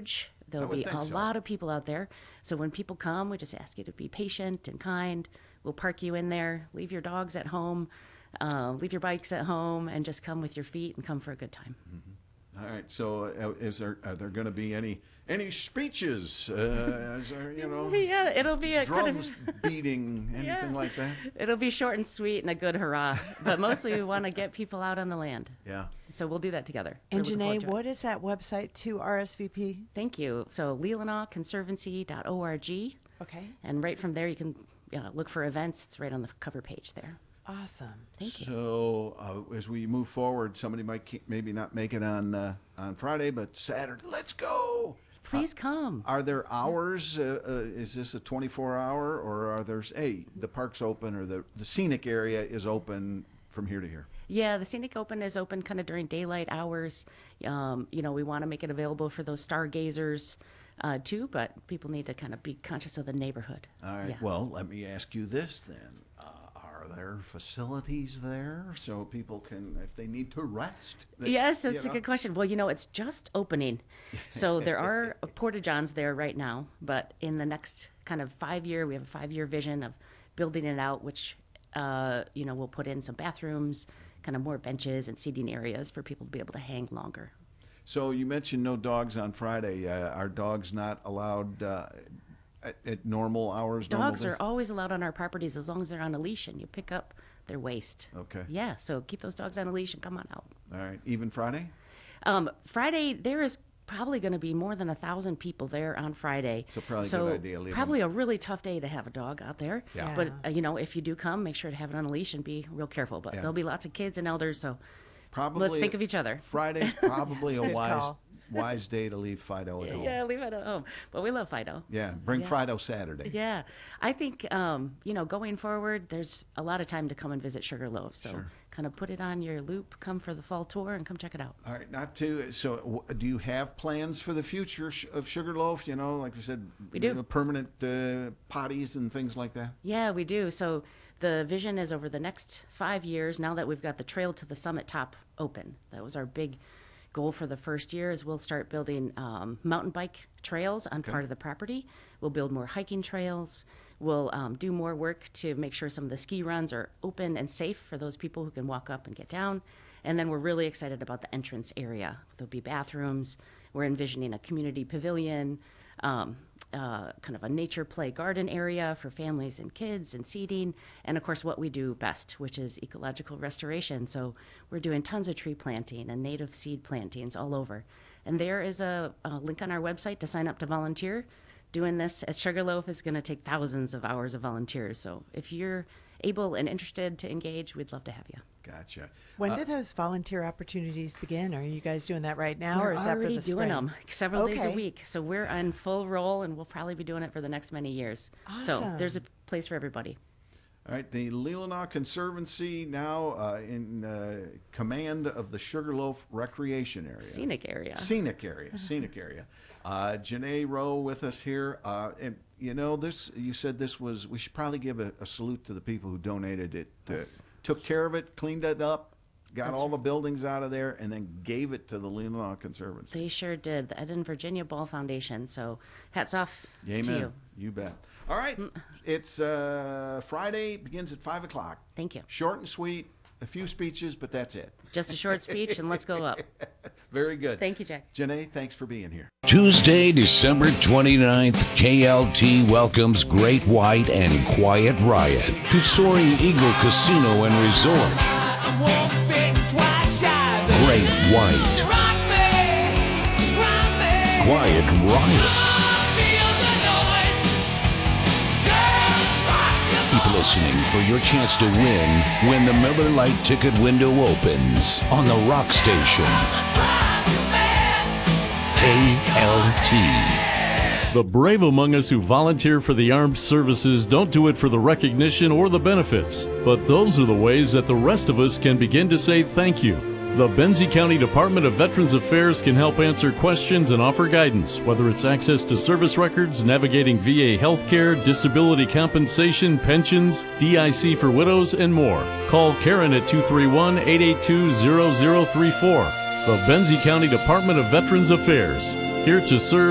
huge. There'll be a lot of people out there. So when people come, we just ask you to be patient and kind. We'll park you in there, leave your dogs at home, leave your bikes at home, and just come with your feet and come for a good time. All right. So, are there going to be any speeches? Is there, Yeah, it'll be a drums beating, anything like that? It'll be short and sweet and a good hurrah. But mostly we want to get people out on the land. Yeah. So we'll do that together. And Janae, what is that website to RSVP? Thank you. So leelanaconservancy.org. Okay. And right from there you can look for events. It's right on the cover page there. Awesome. Thank you. So as we move forward, somebody might maybe not make it on Friday, but Saturday. Let's go. Please come. Are there hours? Is this a 24-hour, or are there? Hey, the park's open, or the scenic area is open from here to here? Yeah, the Scenic Open is open kind of during daylight hours. We want to make it available for those stargazers too, but people need to kind of be conscious of the neighborhood. All right. Yeah. Well, let me ask you this then. Are there facilities there so people can, if they need to rest? Yes, that's a good question. Well, it's just opening. So there are porta-johns there right now, but in the next kind of 5 year, we have a 5-year vision of building it out, which, we'll put in some bathrooms, kind of more benches and seating areas for people to be able to hang longer. So you mentioned no dogs on Friday. Are dogs not allowed at normal hours? Dogs are always allowed on our properties as long as they're on a leash and you pick up their waste. Okay. Yeah, so keep those dogs on a leash and come on out. All right. Even Friday? Friday, there is probably going to be more than 1,000 people there on Friday. So probably a good idea. Probably a really tough day to have a dog out there. Yeah. But, if you do come, make sure to have it on a leash and be real careful. But there'll be lots of kids and elders, so let's think of each other. Friday's probably Yes, a good call. wise day to leave Fido at home. Yeah, leave it at home. But we love Fido. Yeah, bring Fido Saturday. Yeah. I think, going forward, there's a lot of time to come and visit Sugarloaf. So kind of put it on your loop, come for the fall tour, and come check it out. All right, so do you have plans for the future of Sugarloaf? Like you said, we do. Permanent potties and things like that? Yeah, we do. So the vision is over the next 5 years, now that we've got the Trail to the Summit Top open. That was our big goal for the first year, is we'll start building mountain bike trails on part of the property. We'll build more hiking trails. We'll do more work to make sure some of the ski runs are open and safe for those people who can walk up and get down. And then we're really excited about the entrance area. There'll be bathrooms. We're envisioning a community pavilion, kind of a nature play garden area for families and kids and seating. And of course, what we do best, which is ecological restoration. So we're doing tons of tree planting and native seed plantings all over. And there is a link on our website to sign up to volunteer. Doing this at Sugarloaf is going to take thousands of hours of volunteers. So if you're able and interested to engage, we'd love to have you. Gotcha. When do those volunteer opportunities begin? Are you guys doing that right now, We're or is that for already the doing spring? them several days a week. So we're on full roll, and we'll probably be doing it for the next many years. So Awesome. there's a place for everybody. All right, the Leelanau Conservancy now in command of the Sugarloaf Recreation Area. Scenic area. Scenic area. Janae Rowe with us here. And this, you said this was, we should probably give a salute to the people who donated it, took care of it, cleaned it up, got all the buildings out of there, and then gave it to the Leelanau Conservancy. They sure did. The Ed and Virginia Ball Foundation. So hats off to you. You bet. All right. It's Friday, begins at 5 o'clock. Thank you. Short and sweet, a few speeches, but that's it. Just a short speech, and let's go up. Very good. Thank you, Jack. Janae, thanks for being here. Tuesday, December 29th, KLT welcomes Great White and Quiet Riot to Soaring Eagle Casino and Resort. Great White. Quiet Riot. Keep listening for your chance to win when the Miller Lite ticket window opens on the Rock Station. KLT. The brave among us who volunteer for the armed services don't do it for the recognition or the benefits, but those are the ways that the rest of us can begin to say thank you. The Benzie County Department of Veterans Affairs can help answer questions and offer guidance, whether it's access to service records, navigating VA healthcare, disability compensation, pensions, DIC for widows, and more. Call Karen at 231-882-0034. The Benzie County Department of Veterans Affairs, here to serve